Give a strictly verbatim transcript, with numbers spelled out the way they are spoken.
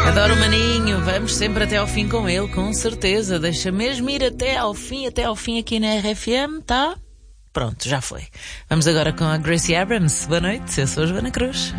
Adoro o Maninho, vamos sempre até ao fim com ele, com certeza. Deixa mesmo ir até ao fim, até ao fim aqui na R F M, tá? Pronto, já foi. Vamos agora com a Gracie Abrams. Boa noite, eu sou a Joana Cruz.